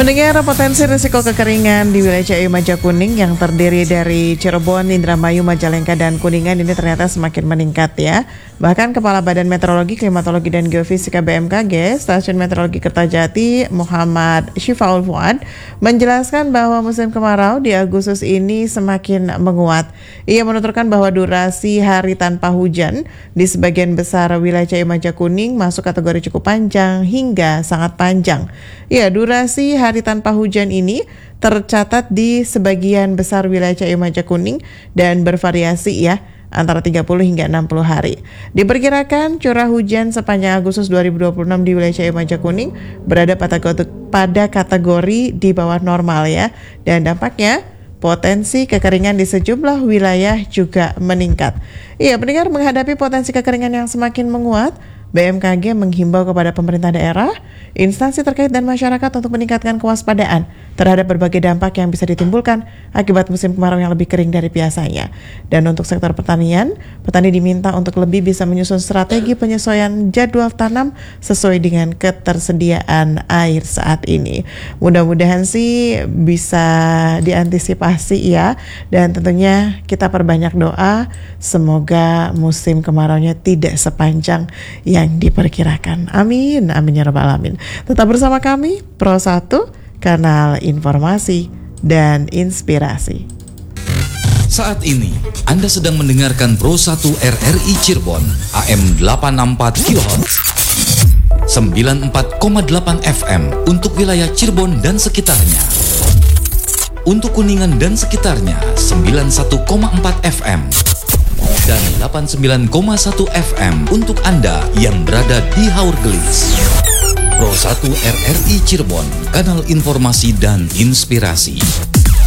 Mendengar potensi risiko kekeringan di wilayah CIU Majakuning yang terdiri dari Cirebon, Indramayu, Majalengka, dan Kuningan ini ternyata semakin meningkat ya. Bahkan Kepala Badan Meteorologi, Klimatologi, dan Geofisika BMKG, Stasiun Meteorologi Kertajati, Muhammad Syifaul Fuad, menjelaskan bahwa musim kemarau di Agustus ini semakin menguat. Ia menuturkan bahwa durasi hari tanpa hujan di sebagian besar wilayah CIU Majakuning masuk kategori cukup panjang hingga sangat panjang. Ya, durasi hari tanpa hujan ini tercatat di sebagian besar wilayah CIU Majakuning dan bervariasi ya, antara 30 hingga 60 hari. Diperkirakan curah hujan sepanjang Agustus 2026 di wilayah CIU Majakuning berada pada kategori di bawah normal ya, dan dampaknya potensi kekeringan di sejumlah wilayah juga meningkat. Iya, pendengar, menghadapi potensi kekeringan yang semakin menguat, BMKG menghimbau kepada pemerintah daerah, instansi terkait dan masyarakat untuk meningkatkan kewaspadaan terhadap berbagai dampak yang bisa ditimbulkan akibat musim kemarau yang lebih kering dari biasanya. Dan untuk sektor pertanian, petani diminta untuk lebih bisa menyusun strategi penyesuaian jadwal tanam sesuai dengan ketersediaan air saat ini. Mudah-mudahan sih bisa diantisipasi ya, dan tentunya kita perbanyak doa semoga musim kemaraunya tidak sepanjang yang diperkirakan. Amin, amin ya rabbal alamin. Tetap bersama kami, Pro 1, kanal informasi dan inspirasi. Saat ini, Anda sedang mendengarkan Pro 1 RRI Cirebon, AM 864 kHz, 94,8 FM untuk wilayah Cirebon dan sekitarnya. Untuk Kuningan dan sekitarnya, 91,4 FM. Dan 89,1 FM untuk Anda yang berada di Haurgelis. Pro 1 RRI Cirebon, kanal informasi dan inspirasi.